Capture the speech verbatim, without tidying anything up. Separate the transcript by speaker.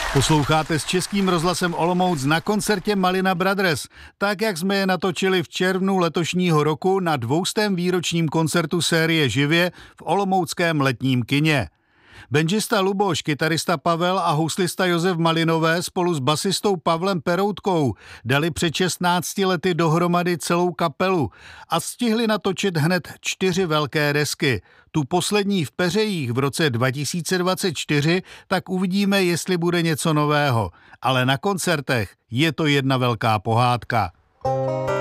Speaker 1: Posloucháte s Českým rozhlasem Olomouc na koncertě Malina Brothers, tak jak jsme je natočili v červnu letošního roku na dvoustém výročním koncertu série Živě v olomouckém letním kině. Benžista Luboš, kytarista Pavel a houslista Josef Malinové spolu s basistou Pavlem Peroutkou dali před šestnácti lety dohromady celou kapelu a stihli natočit hned čtyři velké desky. Tu poslední v peřejích v roce dva tisíce dvacet čtyři, tak uvidíme, jestli bude něco nového. Ale na koncertech je to jedna velká pohádka.